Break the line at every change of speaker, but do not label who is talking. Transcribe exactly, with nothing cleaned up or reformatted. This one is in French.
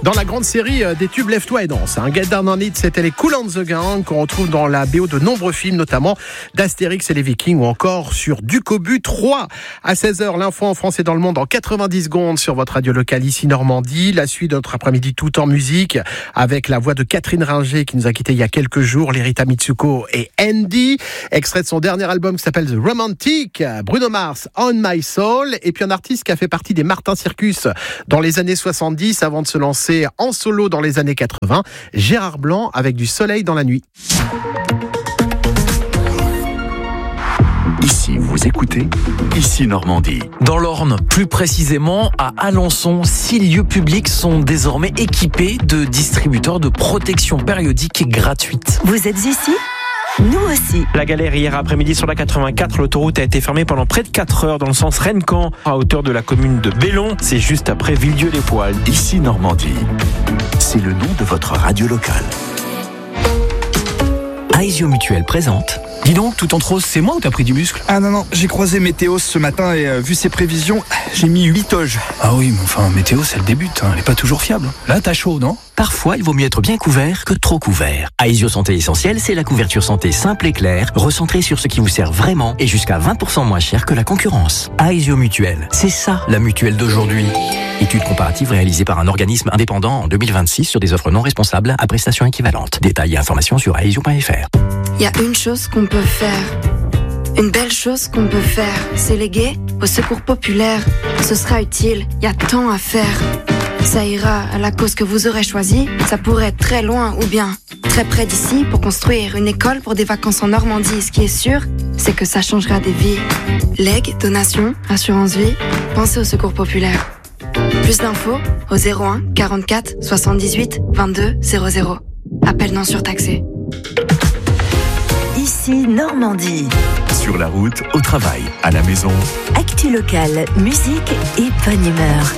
Dans la grande série des tubes Lève-toi et danse, un Get Down on It, c'était les Kool and the Gang qu'on retrouve dans la B O de nombreux films, notamment d'Astérix et les Vikings ou encore sur Ducobu trois. À seize heures, l'info en France et dans le monde en quatre-vingt-dix secondes sur votre radio locale ici Normandie. La suite de notre après-midi tout en musique avec la voix de Catherine Ringer qui nous a quittés il y a quelques jours, Lerita Mitsuko et Andy. Extrait de son dernier album qui s'appelle The Romantic, Bruno Mars, On My Soul. Et puis un artiste qui a fait partie des Martin Circus dans les années soixante-dix avant de se lancer en solo dans les années quatre-vingts, Gérard Blanc avec Du soleil dans la nuit.
Ici, vous écoutez Ici Normandie.
Dans l'Orne, plus précisément à Alençon, six lieux publics sont désormais équipés de distributeurs de protection périodique gratuite.
Vous êtes ici ? Nous aussi.
La galère hier après-midi sur la quatre-vingt-quatre, l'autoroute a été fermée pendant près de quatre heures dans le sens Rennes-Caen, à hauteur de la commune de Bellon. C'est juste après Villedieu-les-Poils.
Ici Normandie, c'est le nom de votre radio locale.
Aesio Mutuel présente. Dis donc, tout en rose, c'est moi ou t'as pris du muscle ?
Ah non, non, j'ai croisé Météos ce matin et euh, vu ses prévisions, j'ai mis huit toges.
Ah oui, mais enfin, Météos, elle débute, hein, elle est pas toujours fiable. Là, t'as chaud, non ? Parfois, il vaut mieux être bien couvert que trop couvert. Aesio Santé Essentielle, c'est la couverture santé simple et claire, recentrée sur ce qui vous sert vraiment et jusqu'à vingt pour cent moins cher que la concurrence. Aesio Mutuel, c'est ça la mutuelle d'aujourd'hui. Étude comparative réalisée par un organisme indépendant en deux mille vingt-six sur des offres non responsables à prestations équivalentes. Détails et informations sur aesio point f r.
Il y a une chose qu'on peut faire, une belle chose qu'on peut faire, c'est léguer au secours populaire. Ce sera utile, il y a tant à faire. Ça ira à la cause que vous aurez choisie, ça pourrait être très loin ou bien très près d'ici pour construire une école pour des vacances en Normandie. Ce qui est sûr, c'est que ça changera des vies. Legs, donations, assurance vie, pensez au secours populaire. Plus d'infos au zéro un quarante-quatre soixante-dix-huit vingt-deux zéro zéro. Appel non surtaxé.
Ici Normandie.
Sur la route, au travail, à la maison.
Actu locale, musique et bonne humeur.